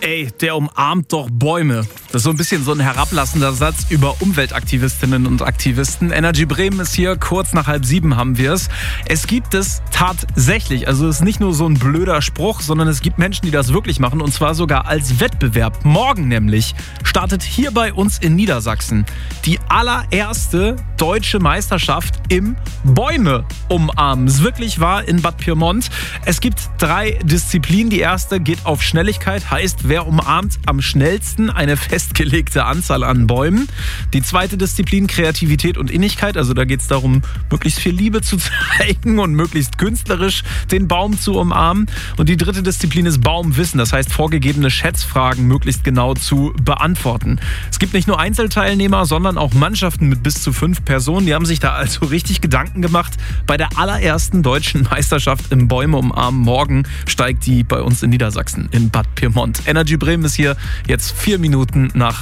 Ey, der umarmt doch Bäume. Das ist so ein bisschen so ein herablassender Satz über Umweltaktivistinnen und Aktivisten. Energy Bremen ist hier, kurz nach 6:30 haben wir es. Es gibt es tatsächlich. Also es ist nicht nur so ein blöder Spruch, sondern es gibt Menschen, die das wirklich machen. Und zwar sogar als Wettbewerb. Morgen nämlich startet hier bei uns in Niedersachsen die allererste deutsche Meisterschaft im Bäume umarmen. Es ist wirklich wahr in Bad Pyrmont. Es gibt 3 Disziplinen. Die erste geht auf Schnelligkeit, heißt, wer umarmt am schnellsten eine festgelegte Anzahl an Bäumen. Die zweite Disziplin, Kreativität und Innigkeit. Also da geht es darum, möglichst viel Liebe zu zeigen und möglichst künstlerisch den Baum zu umarmen. Und die dritte Disziplin ist Baumwissen. Das heißt, vorgegebene Schätzfragen möglichst genau zu beantworten. Es gibt nicht nur Einzelteilnehmer, sondern auch Mannschaften mit bis zu 5 Personen. Die haben sich da also richtig Gedanken gemacht. Bei der allerersten deutschen Meisterschaft im Bäume umarmen. Morgen steigt die bei uns in Niedersachsen in Bad Pyrmont. Energy Bremen ist hier jetzt 4 Minuten nach